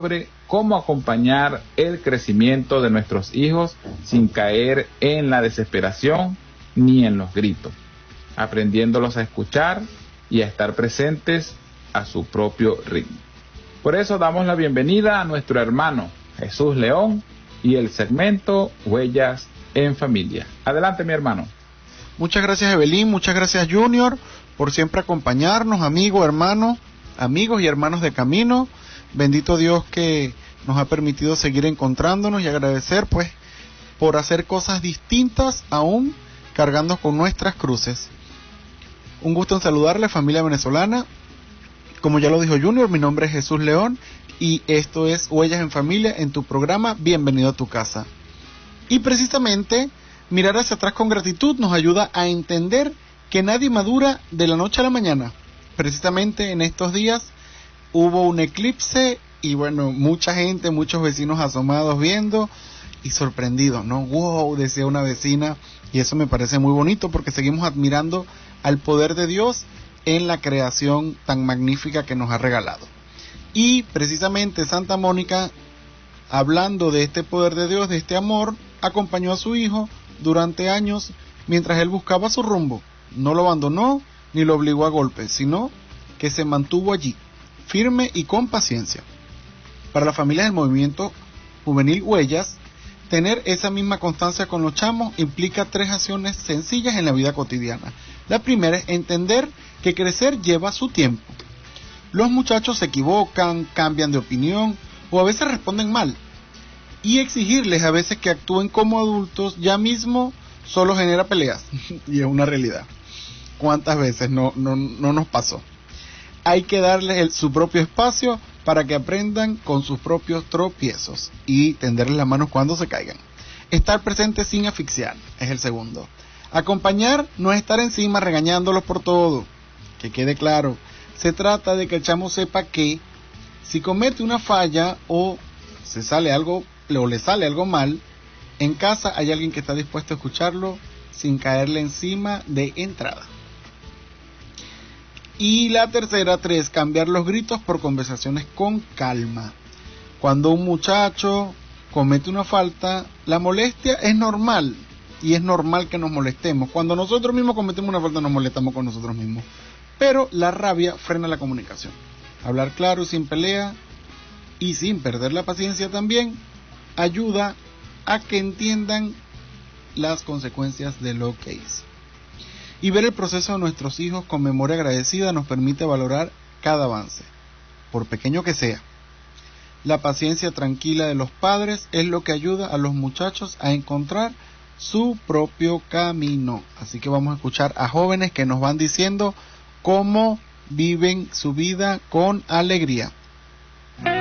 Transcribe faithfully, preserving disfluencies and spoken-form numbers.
sobre cómo acompañar el crecimiento de nuestros hijos sin caer en la desesperación ni en los gritos, aprendiéndolos a escuchar y a estar presentes a su propio ritmo. Por eso damos la bienvenida a nuestro hermano Jesús León y el segmento Huellas en Familia. Adelante, mi hermano. Muchas gracias, Evelyn, muchas gracias, Junior, por siempre acompañarnos, amigo, hermano, amigos y hermanos de camino. Bendito Dios que nos ha permitido seguir encontrándonos y agradecer pues por hacer cosas distintas aún cargando con nuestras cruces. Un gusto en saludarle, familia venezolana. Como ya lo dijo Junior, mi nombre es Jesús León y esto es Huellas en Familia en tu programa Bienvenido a tu casa. Y precisamente mirar hacia atrás con gratitud nos ayuda a entender que nadie madura de la noche a la mañana. Precisamente en estos días hubo un eclipse y bueno, mucha gente, muchos vecinos asomados viendo y sorprendidos, ¿no? ¡Wow!, decía una vecina, y eso me parece muy bonito porque seguimos admirando al poder de Dios en la creación tan magnífica que nos ha regalado. Y precisamente Santa Mónica, hablando de este poder de Dios, de este amor, acompañó a su hijo durante años mientras él buscaba su rumbo. No lo abandonó ni lo obligó a golpes, sino que se mantuvo allí, firme y con paciencia. Para las familias del movimiento juvenil Huellas, tener esa misma constancia con los chamos implica tres acciones sencillas en la vida cotidiana. La primera es entender que crecer lleva su tiempo. Los muchachos se equivocan, cambian de opinión o a veces responden mal. Y exigirles a veces que actúen como adultos ya mismo solo genera peleas. Y es una realidad. ¿Cuántas veces no, no, no nos pasó? Hay que darles el, su propio espacio para que aprendan con sus propios tropiezos y tenderles las manos cuando se caigan. Estar presente sin asfixiar es el segundo. Acompañar no es estar encima regañándolos por todo. Que quede claro, se trata de que el chamo sepa que si comete una falla o se sale algo o le sale algo mal, en casa hay alguien que está dispuesto a escucharlo sin caerle encima de entrada. Y la tercera, tres, cambiar los gritos por conversaciones con calma. Cuando un muchacho comete una falta, la molestia es normal, y es normal que nos molestemos. Cuando nosotros mismos cometemos una falta, nos molestamos con nosotros mismos. Pero la rabia frena la comunicación. Hablar claro, sin pelea, y sin perder la paciencia también, ayuda a que entiendan las consecuencias de lo que hizo. Y ver el proceso de nuestros hijos con memoria agradecida nos permite valorar cada avance, por pequeño que sea. La paciencia tranquila de los padres es lo que ayuda a los muchachos a encontrar su propio camino. Así que vamos a escuchar a jóvenes que nos van diciendo cómo viven su vida con alegría.